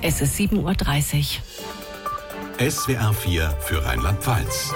Es ist 7:30 Uhr. SWR 4 für Rheinland-Pfalz.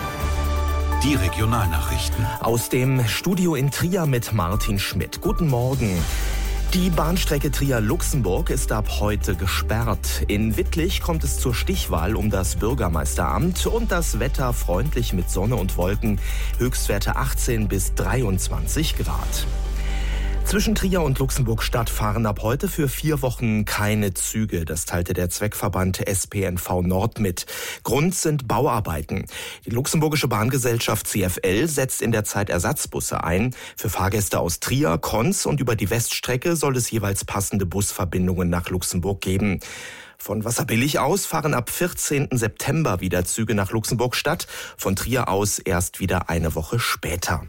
Die Regionalnachrichten. Aus dem Studio in Trier mit Martin Schmidt. Guten Morgen. Die Bahnstrecke Trier-Luxemburg ist ab heute gesperrt. In Wittlich kommt es zur Stichwahl um das Bürgermeisteramt und das Wetter freundlich mit Sonne und Wolken. Höchstwerte 18 bis 23 Grad. Zwischen Trier und Luxemburg-Stadt fahren ab heute für 4 Wochen keine Züge. Das teilte der Zweckverband SPNV Nord mit. Grund sind Bauarbeiten. Die luxemburgische Bahngesellschaft CFL setzt in der Zeit Ersatzbusse ein. Für Fahrgäste aus Trier, Konz und über die Weststrecke soll es jeweils passende Busverbindungen nach Luxemburg geben. Von Wasserbillig aus fahren ab 14. September wieder Züge nach Luxemburg-Stadt. Von Trier aus erst wieder eine Woche später.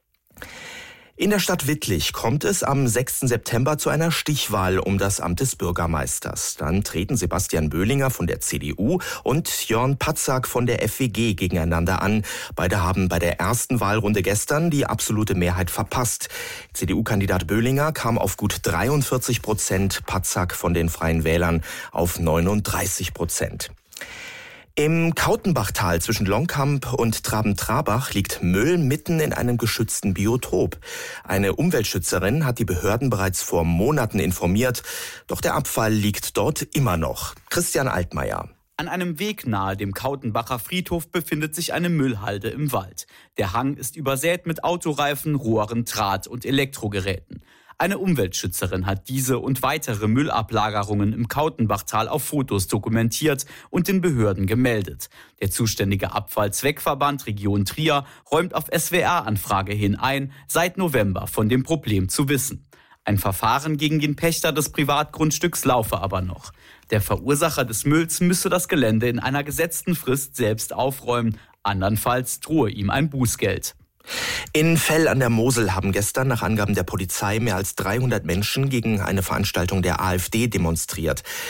In der Stadt Wittlich kommt es am 6. September zu einer Stichwahl um das Amt des Bürgermeisters. Dann treten Sebastian Böhlinger von der CDU und Jörn Patzak von der FWG gegeneinander an. Beide haben bei der ersten Wahlrunde gestern die absolute Mehrheit verpasst. CDU-Kandidat Böhlinger kam auf gut 43%, Patzak von den Freien Wählern auf 39%. Im Kautenbachtal zwischen Longkamp und Traben-Trabach liegt Müll mitten in einem geschützten Biotop. Eine Umweltschützerin hat die Behörden bereits vor Monaten informiert, doch der Abfall liegt dort immer noch. Christian Altmaier. An einem Weg nahe dem Kautenbacher Friedhof befindet sich eine Müllhalde im Wald. Der Hang ist übersät mit Autoreifen, Rohren, Draht und Elektrogeräten. Eine Umweltschützerin hat diese und weitere Müllablagerungen im Kautenbachtal auf Fotos dokumentiert und den Behörden gemeldet. Der zuständige Abfallzweckverband Region Trier räumt auf SWR-Anfrage hin ein, seit November von dem Problem zu wissen. Ein Verfahren gegen den Pächter des Privatgrundstücks laufe aber noch. Der Verursacher des Mülls müsse das Gelände in einer gesetzten Frist selbst aufräumen, andernfalls drohe ihm ein Bußgeld. In Fell an der Mosel haben gestern nach Angaben der Polizei mehr als 300 Menschen gegen eine Veranstaltung der AfD demonstriert.